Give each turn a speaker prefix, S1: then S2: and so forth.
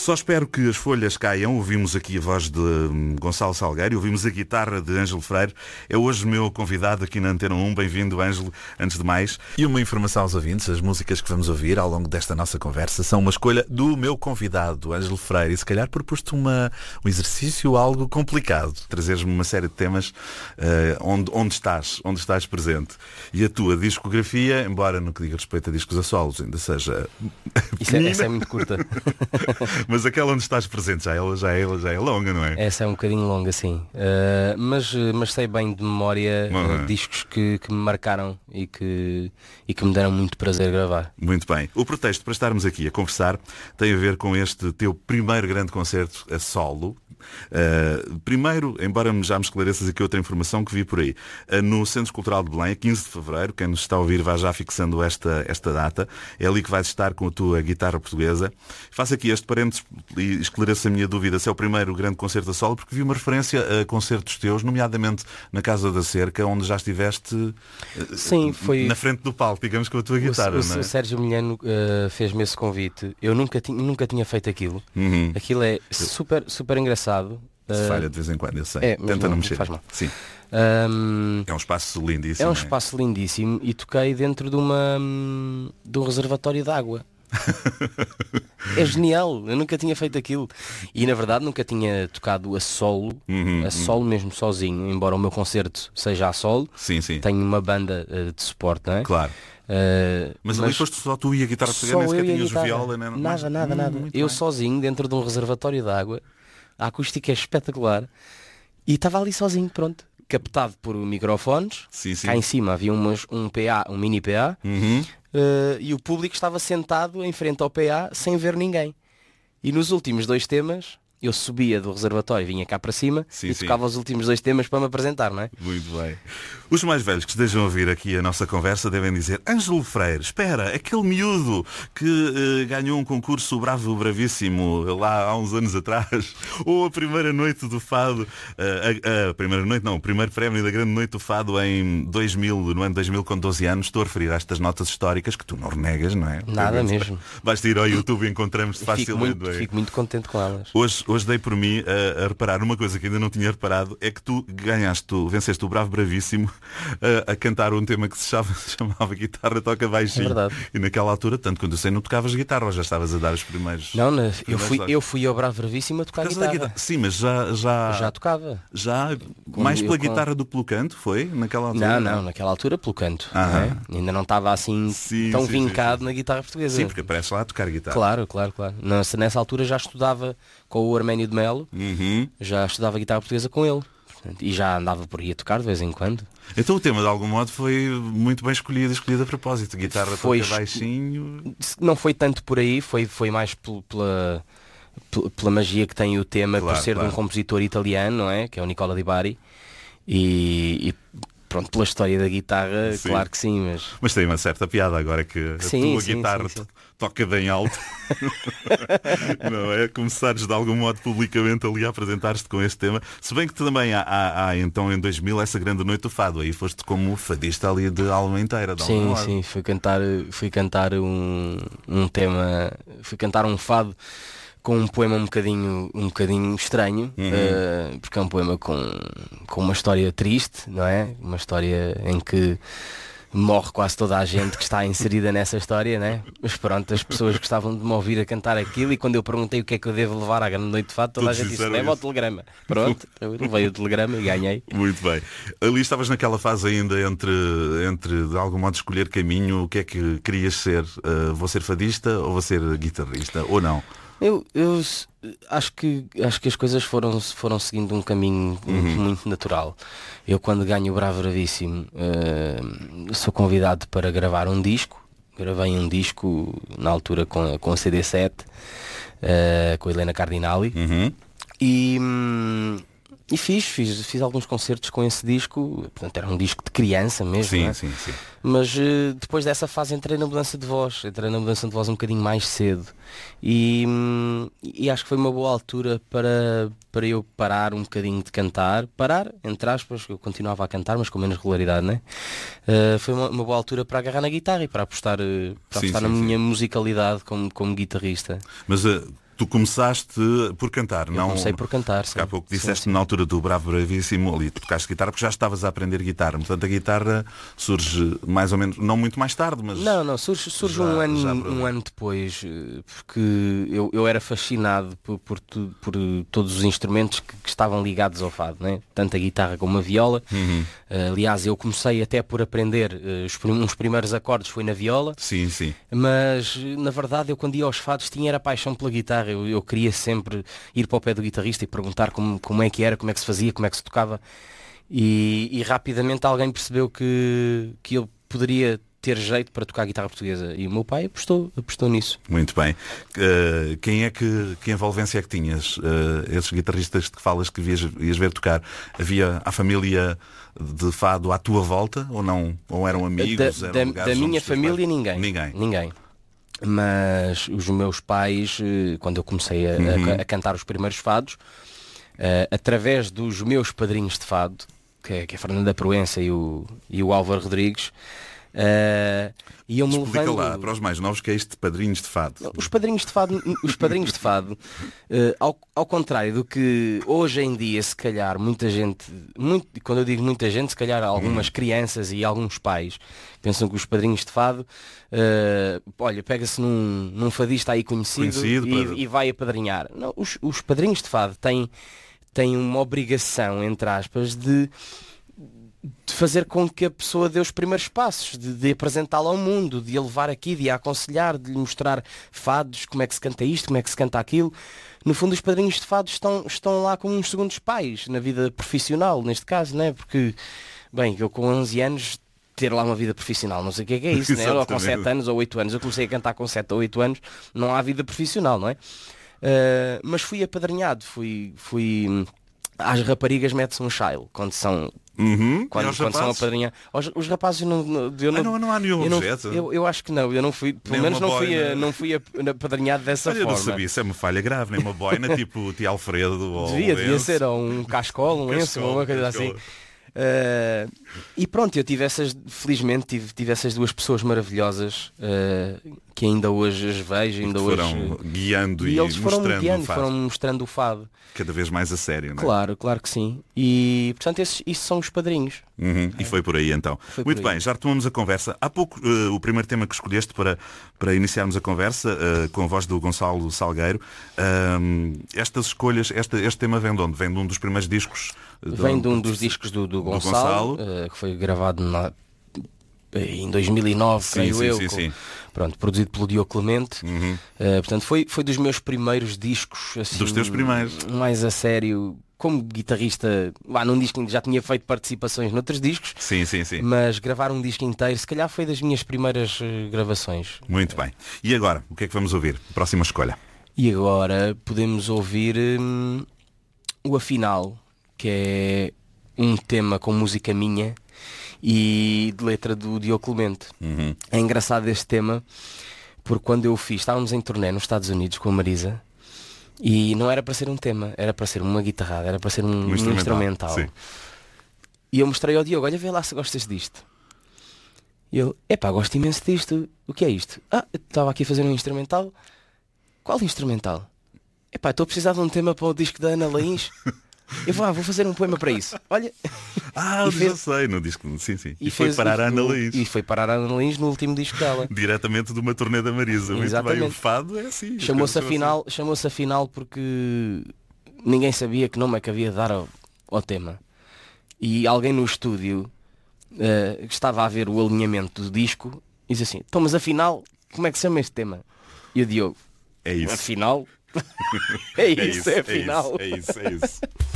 S1: Só espero que as folhas caiam. Ouvimos aqui a voz de Gonçalo Salgueiro, ouvimos a guitarra de Ângelo Freire. É hoje meu convidado aqui na Antena 1. Bem-vindo, Ângelo, antes de mais.
S2: E uma informação aos ouvintes: as músicas que vamos ouvir ao longo desta nossa conversa são uma escolha do meu convidado, Ângelo Freire, e se calhar propus-te um exercício algo complicado.
S1: Trazeres-me uma série de temas onde estás presente. E a tua discografia, embora no que diga respeito a discos a solos, ainda seja
S3: essa é muito curta.
S1: Mas aquela onde estás presente já é longa, não é?
S3: Essa é um bocadinho longa, sim. Mas sei bem de memória discos que me marcaram e que me deram muito prazer gravar.
S1: Muito bem. O pretexto para estarmos aqui a conversar tem a ver com este teu primeiro grande concerto a solo. Primeiro, embora já me esclareças aqui outra informação que vi por aí, no Centro Cultural de Belém, a 15 de Fevereiro, quem nos está a ouvir vai já fixando esta data, é ali que vais estar com a tua guitarra portuguesa. Faço aqui este parênteses e esclareço a minha dúvida se é o primeiro grande concerto a solo, porque vi uma referência a concertos teus, nomeadamente na Casa da Cerca, onde já estiveste
S3: Sim, foi
S1: na frente do palco, digamos, com a tua guitarra.
S3: O Sérgio Milhano fez-me esse convite. Eu nunca tinha feito aquilo. Aquilo é super engraçado.
S1: Se falha de vez em quando, eu sei. Tenta não mexer.
S3: Faz mal.
S1: Sim. É um espaço lindíssimo.
S3: É um espaço lindíssimo e toquei dentro de um reservatório de água. É genial, eu nunca tinha feito aquilo. E na verdade nunca tinha tocado a solo, mesmo sozinho, embora o meu concerto seja a solo.
S1: Sim.
S3: Tenho uma banda de suporte, não é?
S1: Claro. Mas ali foste só tu e a guitarra portuguesa, nem sequer tinhas viola, né?
S3: Nada. Eu sozinho dentro de um reservatório de água. A acústica é espetacular. E estava ali sozinho, pronto, captado por microfones.
S1: Sim.
S3: Cá em cima havia um mini PA. E o público estava sentado em frente ao PA sem ver ninguém. E nos últimos 2 temas eu subia do reservatório, vinha cá para cima e tocava os últimos 2 temas para me apresentar, não é?
S1: Muito bem. Os mais velhos que estejam a ouvir aqui a nossa conversa devem dizer: Ângelo Freire, espera, aquele miúdo que ganhou um concurso Bravo Bravíssimo lá há uns anos atrás, ou a primeira noite do Fado, o primeiro prémio da grande noite do Fado em 2000, no ano 2000, com 12 anos. Estou a referir a estas notas históricas que tu não renegas, não é?
S3: Nada mesmo.
S1: Basta ir ao YouTube e encontramos-te facilmente.
S3: Fico muito contente com elas.
S1: Hoje dei por mim a reparar uma coisa que ainda não tinha reparado, é que tu venceste o Bravo Bravíssimo a cantar um tema que se chamava Guitarra Toca Baixinho.
S3: É verdade.
S1: E naquela altura, tanto quando eu sei, não tocavas guitarra, ou já estavas a dar os primeiros...
S3: Não, eu fui ao Bravo Bravíssimo a tocar guitarra.
S1: Sim, mas já
S3: tocava.
S1: Mais pela guitarra do que pelo canto, foi? Naquela altura?
S3: Não, naquela altura pelo canto. Não é? Ainda não estava assim tão vincado na guitarra portuguesa.
S1: Sim, porque aparece lá a tocar guitarra.
S3: Claro. Nessa altura já estudava com o Arménio de Melo, já estudava guitarra portuguesa com ele. E já andava por aí a tocar de vez em quando.
S1: Então o tema de algum modo foi muito bem escolhido a propósito. Guitarra toca baixinho.
S3: Não foi tanto por aí, foi mais pela magia que tem o tema, por ser de um compositor italiano, não é? Que é o Nicola Di Bari. E pronto, pela história da guitarra, claro que sim,
S1: mas tem uma certa piada agora que a tua guitarra toca bem alto. Não é? Começares de algum modo publicamente ali a apresentar-te com este tema. Se bem que também há então em 2000 essa grande noite do Fado. Aí foste como fadista ali de alma inteira.
S3: Sim, fui cantar um tema, fui cantar um fado com um poema um bocadinho estranho, porque é um poema com uma história triste, não é? Uma história em que morre quase toda a gente que está inserida nessa história, né? Mas pronto, as pessoas gostavam de me ouvir a cantar aquilo e quando eu perguntei o que é que eu devo levar à grande noite de fado, toda a gente disse: leva o telegrama. Pronto, eu levei o telegrama e ganhei.
S1: Muito bem. Ali estavas naquela fase ainda entre de algum modo escolher caminho. O que é que querias ser? Vou ser fadista ou vou ser guitarrista? Ou não?
S3: Eu acho que as coisas foram seguindo um caminho muito natural. Eu quando ganho o Bravo Bravíssimo sou convidado para gravar um disco. Gravei um disco na altura com a CD7, com a Helena Cardinali. E fiz alguns concertos com esse disco. Portanto, era um disco de criança mesmo.
S1: Sim.
S3: Mas depois dessa fase entrei na mudança de voz um bocadinho mais cedo. E acho que foi uma boa altura para eu parar um bocadinho de cantar. Parar, entre aspas, eu continuava a cantar, mas com menos regularidade, né? Foi uma boa altura para agarrar na guitarra e para apostar na minha musicalidade como guitarrista.
S1: Mas Tu começaste por cantar, não?
S3: Comecei por cantar, sim.
S1: Há pouco disseste
S3: Sim.
S1: na altura do Bravo Bravíssimo ali, tu tocaste guitarra porque já estavas a aprender guitarra. Portanto, a guitarra surge mais ou menos, não muito mais tarde, mas...
S3: Não, surge
S1: Já-
S3: um ano depois, porque eu era fascinado por todos os instrumentos que estavam ligados ao fado, né? Tanto a guitarra como a viola. Aliás, eu comecei até por aprender uns primeiros acordes foi na viola,
S1: Sim, sim.
S3: mas na verdade eu quando ia aos fados tinha era paixão pela guitarra. Eu queria sempre ir para o pé do guitarrista e perguntar como é que era, como é que se fazia, como é que se tocava. E rapidamente alguém percebeu que eu poderia ter jeito para tocar guitarra portuguesa. E o meu pai apostou nisso.
S1: Muito bem. Que envolvência é que tinhas? Esses guitarristas que falas que ias ver tocar, havia a família de fado à tua volta ou não? Ou eram amigos? Eram lugares
S3: Da
S1: onde
S3: minha
S1: os teus
S3: família,
S1: pais-
S3: ninguém. Mas os meus pais, quando eu comecei a cantar os primeiros fados, através dos meus padrinhos de fado, que é a Fernanda Proença e o Álvaro Rodrigues, iam-me
S1: Explica
S3: levando...
S1: lá, para os mais novos, que é este padrinhos de fado.
S3: Os padrinhos de fado, ao contrário do que hoje em dia, se calhar, muita gente, quando eu digo muita gente, se calhar algumas crianças e alguns pais pensam que os padrinhos de fado, olha, pega-se num fadista aí conhecido e vai apadrinhar. Não, os padrinhos de fado têm uma obrigação, entre aspas, de fazer com que a pessoa dê os primeiros passos, de apresentá-la ao mundo, de a levar aqui, de a aconselhar, de lhe mostrar fados, como é que se canta isto, como é que se canta aquilo. No fundo, os padrinhos de fados estão lá como uns segundos pais, na vida profissional, neste caso, né? Porque, bem, eu com 11 anos, ter lá uma vida profissional, não sei o que é isso, né? Ou com 7 anos ou 8 anos, eu comecei a cantar com 7 ou 8 anos, não há vida profissional, não é? Mas fui apadrinhado, fui às raparigas mete-se um child quando são quando são apadrinhados. Os rapazes
S1: não há nenhum objeto.
S3: Eu acho que não, eu não fui, pelo menos não fui apadrinhado dessa forma.
S1: Eu não sabia, isso é uma falha grave, nem uma boina tipo o tio Alfredo ou
S3: devia ser, ou um cascola, um lenço, ou uma coisa assim. E pronto, eu felizmente tive essas duas pessoas maravilhosas que ainda hoje as vejo, ainda hoje
S1: foram guiando e
S3: eles foram
S1: mostrando
S3: guiando,
S1: o fado.
S3: foram mostrando o fado.
S1: Cada vez mais a sério, não é?
S3: Claro que sim. E portanto isso são os padrinhos.
S1: E foi por aí então. Muito bem, já retomamos a conversa. Há pouco o primeiro tema que escolheste para iniciarmos a conversa, com a voz do Gonçalo Salgueiro. Estas escolhas, este tema vem de onde? Vem de um dos primeiros discos?
S3: Vem de um dos discos do Gonçalo. Que foi gravado em 2009, creio eu.
S1: Sim.
S3: Pronto, produzido pelo Diogo Clemente. Portanto, foi dos meus primeiros discos, assim,
S1: dos teus primeiros.
S3: Mais a sério, como guitarrista, num disco que já tinha feito participações noutros discos.
S1: Sim.
S3: Mas gravar um disco inteiro, se calhar foi das minhas primeiras gravações.
S1: Muito bem. E agora, o que é que vamos ouvir? Próxima escolha.
S3: E agora podemos ouvir o Afinal, que é um tema com música minha e de letra do Diogo Clemente. É engraçado este tema porque quando eu o fiz, estávamos em turnê nos Estados Unidos com a Marisa e não era para ser um tema, era para ser uma guitarrada, era para ser um instrumental.
S1: Sim.
S3: E eu mostrei ao Diogo, olha, vê lá se gostas disto. E ele, gosto imenso disto. O que é isto? Eu estava aqui a fazer um instrumental. Qual instrumental? Estou a precisar de um tema para o disco da Ana Laís. Eu vou fazer um poema para isso. Olha.
S1: Já sei, no disco. Sim. E foi
S3: fez
S1: parar a Ana Laís.
S3: E foi parar a Ana Laís no último disco dela.
S1: Diretamente de uma turnê da Marisa.
S3: Exatamente.
S1: Muito bem, o fado é assim.
S3: Chamou-se Afinal porque ninguém sabia que nome é que havia de dar ao tema. E alguém no estúdio que estava a ver o alinhamento do disco e disse assim, então mas afinal, como é que se chama este tema? E o Diogo,
S1: é isso.
S3: Afinal... é isso, afinal.
S1: É isso.